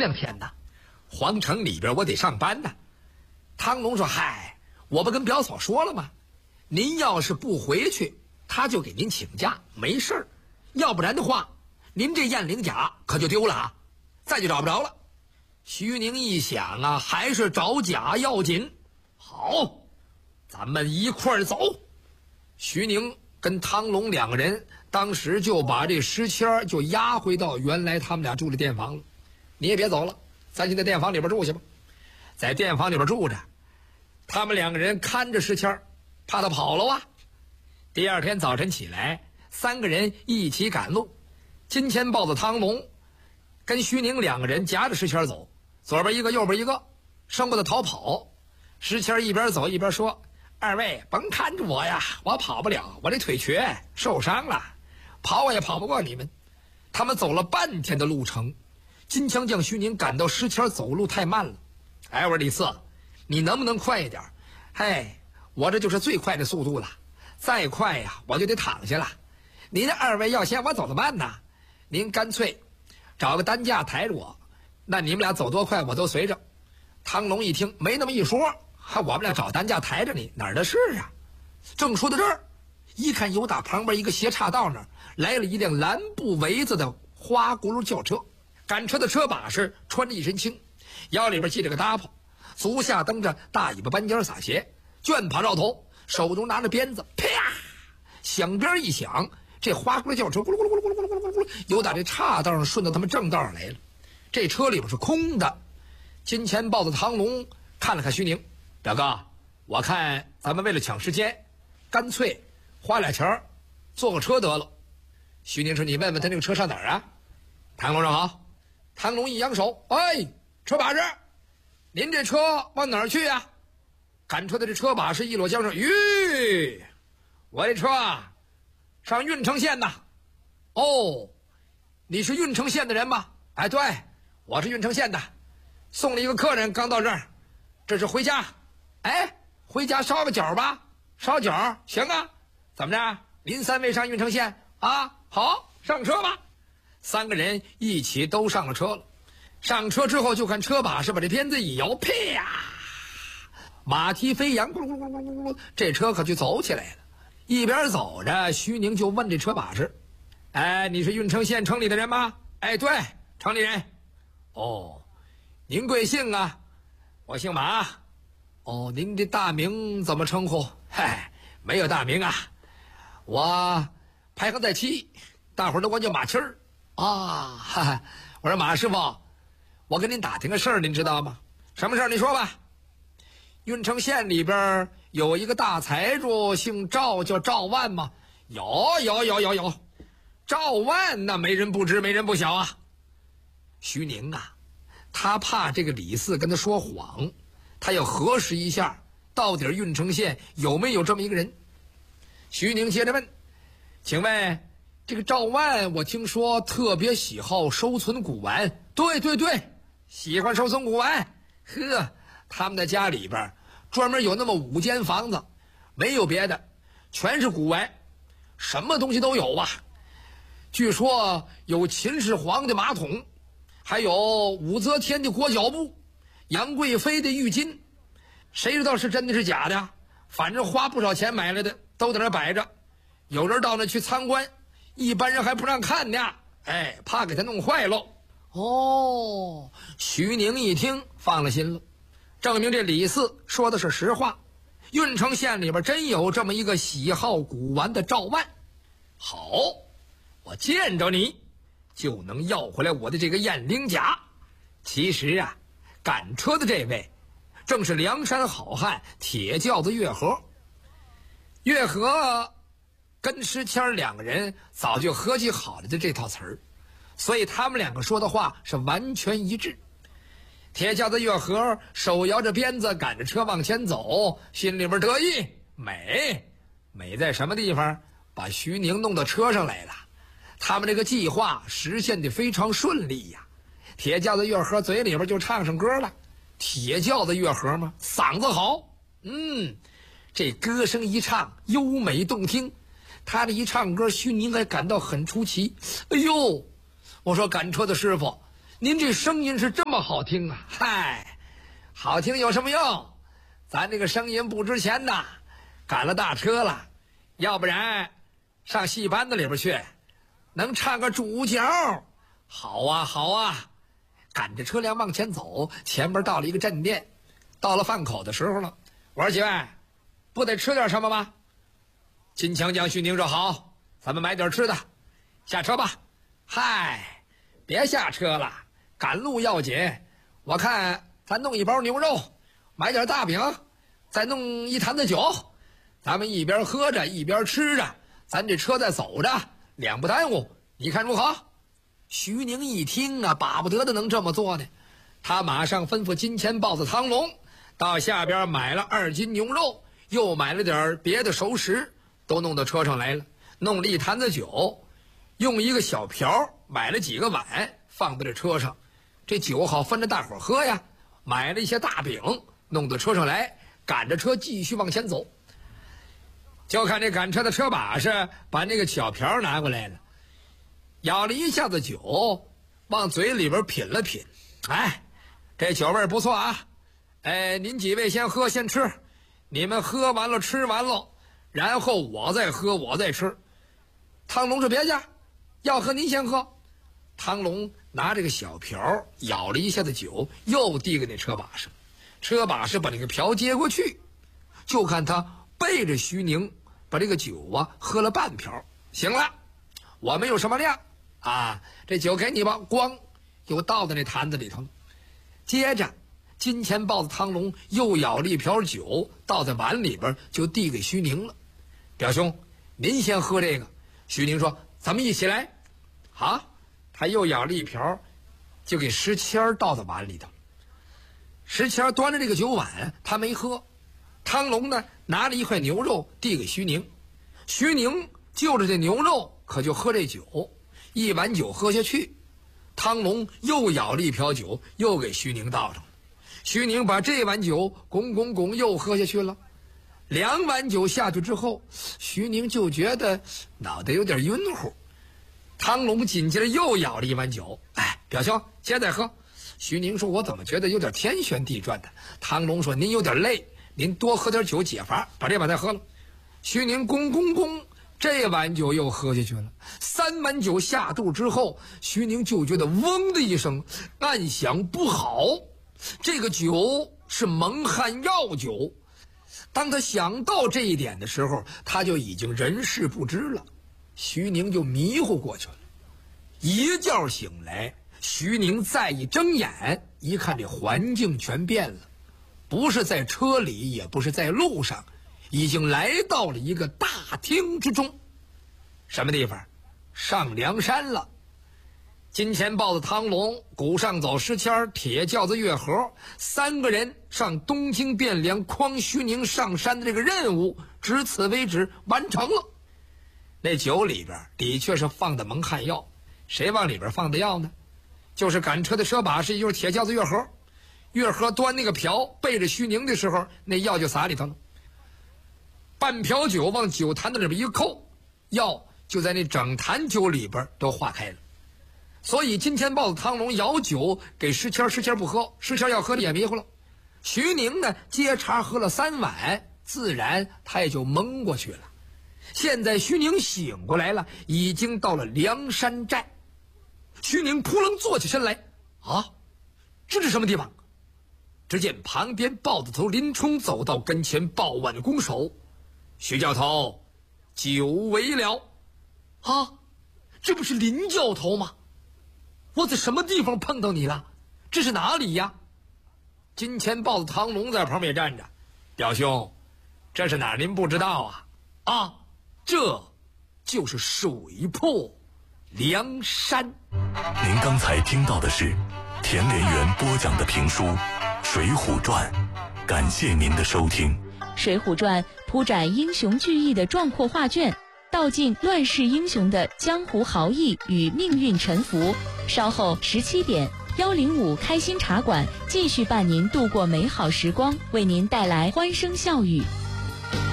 2天呢，皇城里边我得上班呢。汤龙说：“嗨，我不跟表嫂说了吗？您要是不回去，他就给您请假，没事儿。要不然的话，您这燕翎甲可就丢了啊，再就找不着了。”徐宁一想啊，还是找甲要紧。好，咱们一块儿走。徐宁跟汤龙2个人当时就把这石签就押回到原来他们俩住的店房了。你也别走了，咱就在店房里边住去吧。在店房里边住着，他们2个人看着石签，怕他跑了啊。第2天早晨起来，3个人一起赶路。金钱豹子汤龙跟徐宁2个人夹着石签走，左边一个右边一个，生怕他逃跑。石签一边走一边说：“2位甭看着我呀，我跑不了，我这腿瘸受伤了，跑我也跑不过你们。”他们走了半天的路程，金枪将徐宁赶到石签走路太慢了。哎，我说李四，你能不能快一点？嘿，我这就是最快的速度了，再快呀我就得躺下了。您2位要嫌我走得慢呐，您干脆找个担架抬着我，那你们俩走多快我都随着。汤龙一听没那么一说，我们俩找担架抬着你，哪儿的事啊？正说到这儿，一看有打旁边一个斜岔道那儿来了一辆蓝布围子的花轱辘轿车，赶车的车把式穿着一身青，腰里边系着个搭炮，足下蹬着大尾巴斑尖撒鞋，卷耙绕头，手中拿着鞭子，啪，响鞭一响，这花轱辘轿车咕噜咕噜咕噜咕噜咕噜咕噜咕噜，由打这岔道上顺到他们正道上来了。这车里边是空的。金钱豹子汤龙看了看徐宁，表哥，我看咱们为了抢时间，干脆花2钱坐个车得了。徐宁说：“你问问他那个车上哪儿啊？”汤龙说：“好。”汤龙一扬手：“哎，车把式，您这车往哪儿去呀？”赶车的这车把式一裸缰绳：“吁，我这车啊，上郓城县呐。”“哦，你是郓城县的人吗？”“哎，对，我是郓城县的。送了一个客人刚到这儿，这是回家。哎，回家烧个饺吧？烧饺行啊。怎么着？您3位上郓城县啊？好，上车吧。”3个人一起都上了车了。上车之后就看车把式把这鞭子一摇，啪，马蹄飞扬，咕噜咕噜咕噜咕噜，这车可就走起来了。一边走着，徐宁就问这车把式：“哎，你是郓城县城里的人吗？”“哎，对，城里人。”“哦，您贵姓啊？”“我姓马。”“哦，您这大名怎么称呼？”“嗨，没有大名啊，我排行在7，大伙儿都管叫马七儿啊。”“哈哈，我说马师傅，我跟您打听个事儿，您知道吗？”“什么事儿？你说吧。”“郓城县里边有一个大财主，姓赵，叫赵万吗？”“有。赵万那没人不知，没人不晓啊。”徐宁啊，他怕这个李四跟他说谎，他要核实一下到底郓城县有没有这么一个人。徐宁接着问：“请问这个赵万，我听说特别喜好收存古玩。”“对，喜欢收存古玩。呵，他们的家里边专门有那么5间房子，没有别的，全是古玩，什么东西都有吧。据说有秦始皇的马桶，还有武则天的裹脚布，杨贵妃的浴巾，谁知道是真的是假的？反正花不少钱买来的，都在那摆着。有人到那去参观，一般人还不让看呢，哎，怕给他弄坏喽。”哦，徐宁一听放了心了，证明这李四说的是实话。郓城县里边真有这么一个喜好古玩的赵万。好，我见着你就能要回来我的这个燕翎甲。其实啊，赶车的这位正是梁山好汉铁轿子月和。月和跟石谦2个人早就合计好了的这套词儿，所以他们2个说的话是完全一致。铁轿子月和手摇着鞭子赶着车往前走，心里边得意，美在什么地方？把徐宁弄到车上来了。他们这个计划实现的非常顺利呀。铁轿子月和嘴里边就唱上歌了。铁轿子月和嘛，嗓子好，这歌声一唱优美动听。他这一唱歌，徐宁还感到很出奇。哎呦，我说赶车的师傅， 您这声音是这么好听啊！嗨，好听有什么用？咱这个声音不值钱呐，赶了大车了，要不然上戏班子里边去，能唱个主角。好啊好啊，赶着车辆往前走，前边到了一个镇店，到了饭口的时候了。我说几位，不得吃点什么吗？金枪将徐宁说好，咱们买点吃的，下车吧。嗨，别下车了，赶路要紧。我看咱弄一包牛肉，买点大饼，再弄一坛子酒，咱们一边喝着一边吃着，咱这车再走着，两不耽误，你看如何？徐宁一听啊，巴不得的能这么做呢。他马上吩咐金钱豹子汤龙到下边买了2斤牛肉，又买了点别的熟食，都弄到车上来了，弄了一坛子酒，用一个小瓢买了几个碗放在这车上，这酒好分着大伙喝呀。买了一些大饼弄到车上来，赶着车继续往前走。就看这赶车的车把式把那个小瓢拿过来了，舀了一下子酒，往嘴里边品了品。哎，这酒味不错啊。您几位先喝先吃，你们喝完了吃完了，然后我再喝我再吃。汤龙说别介，要喝您先喝。汤龙拿这个小瓢舀了一下子酒，又递给那车把式。车把式把那个瓢接过去，就看他背着徐宁把这个酒啊喝了半瓢。行了，我没有什么量啊，这酒给你吧，咣又倒在那坛子里头了。接着金钱豹子汤龙又舀了一瓢酒，倒在碗里边，就递给徐宁了。表兄，您先喝这个。徐宁说咱们一起来。好，他又舀了一瓢，就给石谦倒在碗里头。石谦端着这个酒碗，他没喝。汤龙呢，拿了一块牛肉递给徐宁。徐宁就着这牛肉可就喝这酒，一碗酒喝下去，汤龙又舀了一瓢酒，又给徐宁倒上了。徐宁把这碗酒拱又喝下去了。2碗酒下去之后，徐宁就觉得脑袋有点晕乎。汤龙紧接着又舀了一碗酒。哎，表兄接着喝。徐宁说我怎么觉得有点天旋地转的。汤龙说您有点累，您多喝点酒解乏，把这碗再喝了。徐宁咣，这碗酒又喝下去了。3碗酒下肚之后，徐宁就觉得嗡的一声，暗想不好，这个酒是蒙汗药酒。当他想到这一点的时候，他就已经人事不知了。徐宁就迷糊过去了。一觉醒来，徐宁再一睁眼，一看这环境全变了，不是在车里，也不是在路上，已经来到了一个大厅之中。什么地方？上梁山了。金钱豹子汤龙、鼓上走石谦、铁轿子月河3个人上东京汴梁诓徐宁上山的这个任务，至此为止完成了。那酒里边的确是放的蒙汗药。谁往里边放的药呢？就是赶车的车把式，也就是铁轿子月河。月河端那个瓢背着徐宁的时候，那药就洒里头了。半瓢酒往酒坛子里边一扣，药就在那整坛酒里边都化开了。所以金钱豹子汤龙舀酒给石谦，石谦不喝，石谦要喝的也迷糊了。徐宁呢接茬喝了3碗，自然他也就蒙过去了。现在徐宁醒过来了，已经到了梁山寨。徐宁扑棱坐起身来，啊，这是什么地方？只见旁边豹子头林冲走到跟前，抱腕拱手：徐教头，久违了。啊，这不是林教头吗？我在什么地方碰到你了？这是哪里呀？金钱豹子汤龙在旁边站着：表兄，这是哪儿您不知道啊？啊，这就是水泊梁山。 您刚才听到的是田连元播讲的评书《水浒传》，感谢您的收听。 《水浒传》铺展英雄聚义的壮阔画卷，道尽乱世英雄的江湖豪义与命运沉浮。稍后17点，105开心茶馆继续伴您度过美好时光，为您带来欢声笑语。